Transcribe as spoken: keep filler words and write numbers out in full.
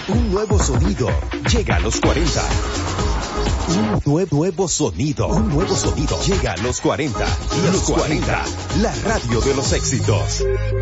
Un nuevo sonido llega a los cuarenta. Un nuevo, nuevo sonido, un nuevo sonido llega a los cuarenta. Los cuarenta, la radio de los éxitos.